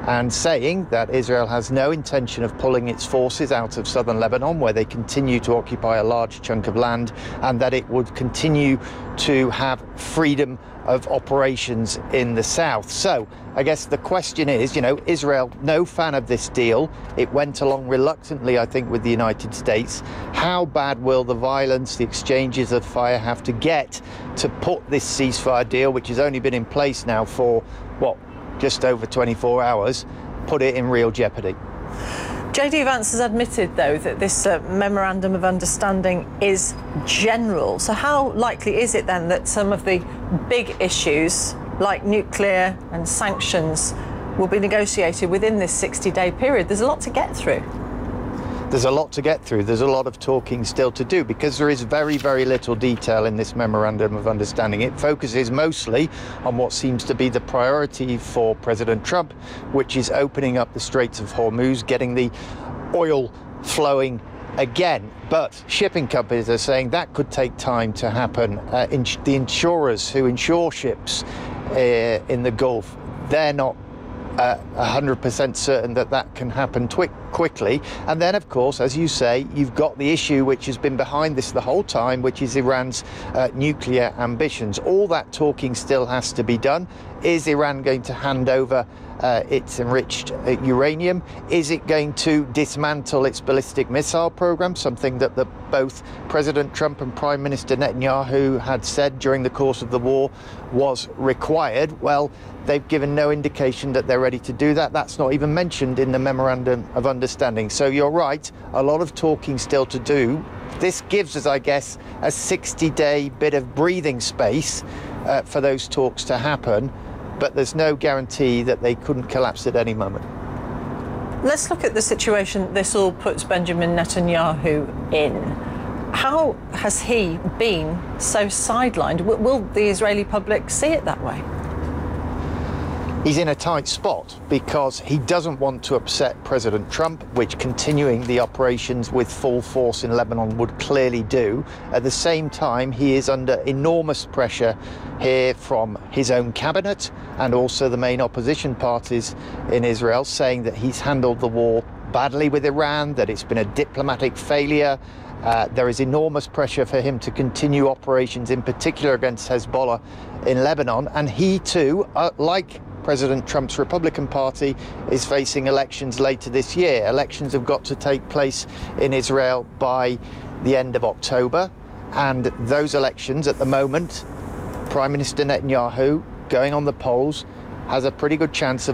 and saying that Israel has no intention of pulling its forces out of southern Lebanon, where they continue to occupy a large chunk of land, and that it would continue to have freedom of operations in the south. So I guess the question is, Israel, no fan of this deal. It went along reluctantly, I think, with the United States. How bad will the violence, the exchanges of fire have to get to put this ceasefire deal, which has only been in place now for, just over 24 hours, put it in real jeopardy? JD Vance has admitted, though, that this memorandum of understanding is general. So how likely is it then that some of the big issues, like nuclear and sanctions, will be negotiated within this 60-day period? There's a lot to get through. There's a lot to get through. There's a lot of talking still to do, because there is very, very little detail in this memorandum of understanding. It focuses mostly on what seems to be the priority for President Trump, which is opening up the Straits of Hormuz, getting the oil flowing again. But shipping companies are saying that could take time to happen. The insurers who insure ships in the Gulf, they're not 100% certain that that can happen quickly. And then, of course, as you say, you've got the issue which has been behind this the whole time, which is Iran's nuclear ambitions. All that talking still has to be done. Is Iran going to hand over its enriched uranium? Is it going to dismantle its ballistic missile program, something that both President Trump and Prime Minister Netanyahu had said during the course of the war was required? Well, they've given no indication that they're ready to do that. That's not even mentioned in the memorandum of understanding. So you're right, a lot of talking still to do. This gives us, I guess, a 60-day bit of breathing space for those talks to happen, but there's no guarantee that they couldn't collapse at any moment. Let's look at the situation this all puts Benjamin Netanyahu in. How has he been so sidelined? Will the Israeli public see it that way? He's in a tight spot because he doesn't want to upset President Trump, which continuing the operations with full force in Lebanon would clearly do. At the same time, he is under enormous pressure here from his own cabinet and also the main opposition parties in Israel, saying that he's handled the war badly with Iran, that it's been a diplomatic failure. There is enormous pressure for him to continue operations, in particular against Hezbollah in Lebanon. And he too, like President Trump's Republican Party, is facing elections later this year. Elections have got to take place in Israel by the end of October. And those elections at the moment, Prime Minister Netanyahu, going on the polls, has a pretty good chance of